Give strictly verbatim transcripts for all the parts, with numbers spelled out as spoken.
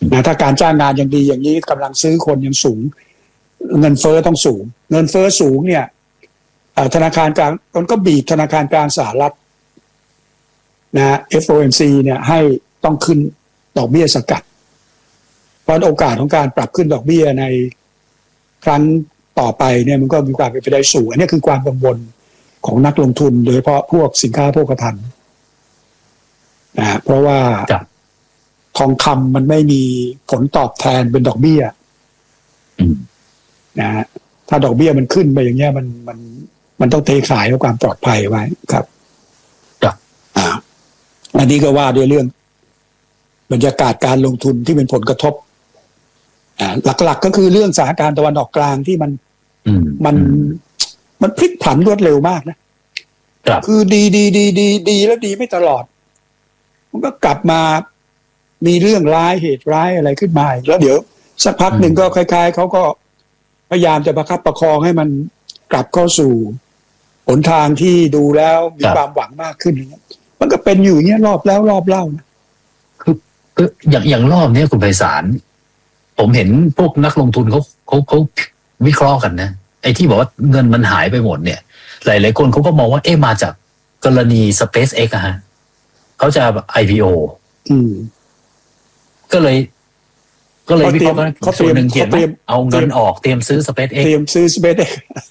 นะถ้าการจ้างงานยังดีอย่างนี้กำลังซื้อคนยังสูงเงินเฟ้อต้องสูงเงินเฟ้อสูงเนี่ยธนาคารกลางมันก็บีบธนาคารกลางสหรัฐนะ เอฟ โอ เอ็ม ซี เนี่ยให้ต้องขึ้นดอกเบี้ยสกัดเพราะโอกาสของการปรับขึ้นดอกเบี้ยในครั้งต่อไปเนี่ยมันก็มีความเป็นไปได้สูงอันนี้คือความกังวลของนักลงทุนโดยเฉพาะพวกสินค้าโภคภัณฑ์นะเพราะว่าทองคำมันไม่มีผลตอบแทนเป็นดอกเบี้ยนะฮะถ้าดอกเบี้ยมันขึ้นไปอย่างเงี้ยมันมันมันต้องเทขายเพื่อความปลอดภัยไว้ครับอ่าอันนี้ก็ว่าด้วยเรื่องบรรยากาศการลงทุนที่เป็นผลกระทบอ่าหลักๆก็คือเรื่องสถานการณ์ตะวันออกกลางที่มันมันมันพลิกผันรวดเร็วมากนะคือดีดีดีดีดีแล้วดีไม่ตลอดมันก็กลับมามีเรื่องร้ายเหตุร้ายอะไรขึ้นมาแล้วเดี๋ยวสักพักหนึ่งก็คล้ายๆเขาก็พยายามจะประคับประคองให้มันกลับเข้าสู่หนทางที่ดูแล้วมีความหวังมากขึ้นอย่างเงี้ยมันก็เป็นอยู่อย่างเงี้ยรอบแล้วรอบเล่านะคือคืออย่างอย่างรอบนี้คุณไพศาลผมเห็นพวกนักลงทุนเขาเขาเขาวิเคราะห์กันนะไอ้ที่บอกว่าเงินมันหายไปหมดเนี่ยหลายๆคนเขาก็มองว่าเอ๊ะมาจากกรณี SpaceX อะฮะเขาจะ ไอ พี โออืมก็เลยก็เลยวิเคราะห์กันส่วนหนึ่งเขียนเอาเงินออกเตรียมซื้อ SpaceX เตรียมซื้อ SpaceX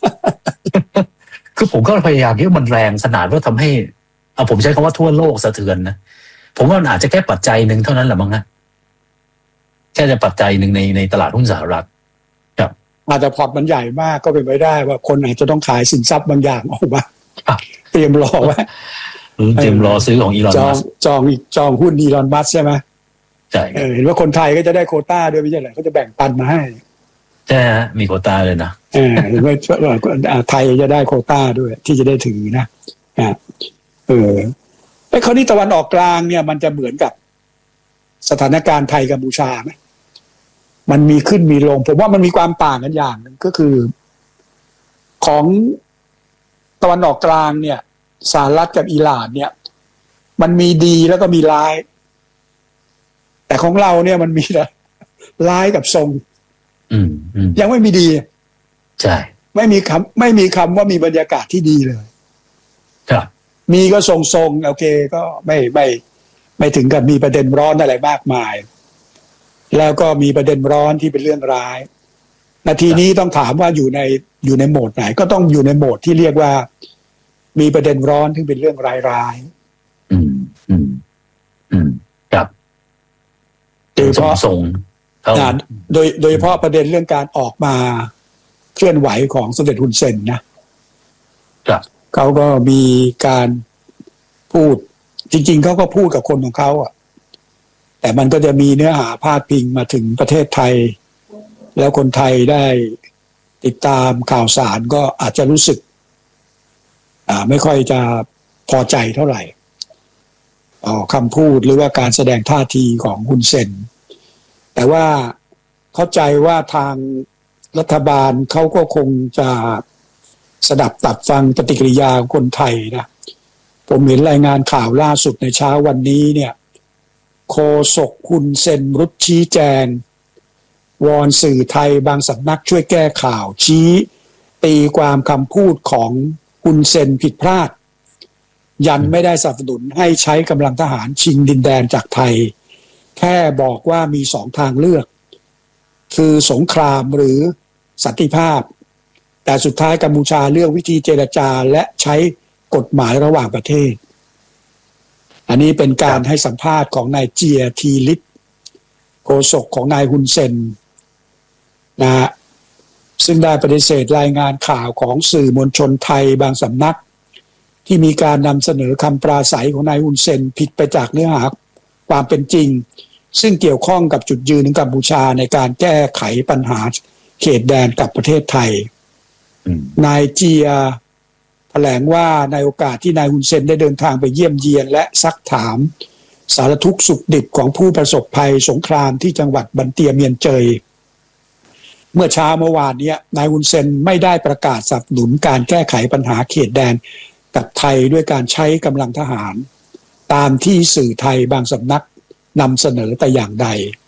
คือผมก็พยายามที่มันแรงขนาดว่าทำให้เอาผมใช้คำว่าทั่วโลกสะเทือนนะผมว่ามันอาจจะแค่ปัจจัยหนึ่งเท่านั้นแหละมั้งนะแค่จะปัจจัยหนึ่งในในตลาดหุ้นสหรัฐครับอาจจะพอร์ตมันใหญ่มากก็เป็นไปได้ว่าคนอาจจะต้องขายสินทรัพย์บางอย่างออกมาเตรียมรอไว้เตรียมรอซื้อของอีลอนมัสก์จองอีกจองหุ้นอีลอนมัสก์ใช่ไหมใช่เห็นว่าคนไทยก็จะได้โควต้าด้วยไม่ใช่เหรอเขาจะแบ่งปันมาให้ใช่ฮะมีโควต้าเลยนะเออเห็นว่าไทยจะได้โควต้าด้วยที่จะได้ถือนะอ่าเออไอ้คราวนี้ตะวันออกกลางเนี่ยมันจะเหมือนกับสถานการณ์ไทยกัมพูชาไหมมันมีขึ้นมีลงผมว่ามันมีความต่างกันอย่างนึงก็คือของตะวันออกกลางเนี่ยสหรัฐกับอิหร่านเนี่ยมันมีดีแล้วก็มีร้ายแต่ของเราเนี่ยมันมีแต่ร้ายกับทรงยังไม่มีดีใช่ไม่มีคำไม่มีคำว่ามีบรรยากาศที่ดีเลยครับมีก็ทรงๆโอเคก็ไม่ไม่ไม่ถึงกับมีประเด็นร้อนอะไรมากมายแล้วก็มีประเด็นร้อนที่เป็นเรื่องร้ายนาทีนี้ต้องถามว่าอยู่ในอยู่ในโหมดไหนก็ต้องอยู่ในโหมดที่เรียกว่ามีประเด็นร้อนที่เป็นเรื่องร้ายๆอืมอืมอืมครับโดยเฉพาะส่งโดยโดยเฉพาะประเด็นเรื่องการออกมาเคลื่อนไหวของสมเด็จฮุนเซนนะครับเขาก็มีการพูดจริงๆเขาก็พูดกับคนของเขาอ่ะแต่มันก็จะมีเนื้อหาพาดพิงมาถึงประเทศไทยแล้วคนไทยได้ติดตามข่าวสารก็อาจจะรู้สึกอ่าไม่ค่อยจะพอใจเท่าไหร่อ๋อคำพูดหรือว่าการแสดงท่าทีของฮุนเซนแต่ว่าเข้าใจว่าทางรัฐบาลเขาก็คงจะสดับตับฟังปฏิกิริยาของคนไทยนะผมเห็นรายงานข่าวล่าสุดในเช้าวันนี้เนี่ยโฆษกฮุนเซนรุดชี้แจงวอนสื่อไทยบางสำนักช่วยแก้ข่าวชี้ตีความคำพูดของฮุนเซนผิดพลาดยันไม่ได้สนับสนุนให้ใช้กำลังทหารชิงดินแดนจากไทยแค่บอกว่ามีสองทางเลือกคือสงครามหรือสันติภาพแต่สุดท้ายกัมพูชาเลือกวิธีเจรจาและใช้กฎหมายระหว่างประเทศอันนี้เป็นการให้สัมภาษณ์ของนายเจียทีลิปโฆษกของนายฮุนเซนนะฮะซึ่งได้ปฏิเสธรายงานข่าวของสื่อมวลชนไทยบางสำนักที่มีการนำเสนอคำปราศัยของนายฮุนเซนผิดไปจากเนื้อหาความเป็นจริงซึ่งเกี่ยวข้องกับจุดยืนของกัมพูชาในการแก้ไขปัญหาเขตแดนกับประเทศไทยนายเจียแถลงว่าในโอกาสที่นายฮุนเซนได้เดินทางไปเยี่ยมเยียนและซักถามสารทุกข์สุขดิบของผู้ประสบภัยสงครามที่จังหวัดบันเตียเมียนเจยเมื่อเช้าเมื่อวานนี้นายฮุนเซนไม่ได้ประกาศสนับสนุนการแก้ไขปัญหาเขตแดนกับไทยด้วยการใช้กำลังทหารตามที่สื่อไทยบางสำนักนำเสนอแต่อย่างใด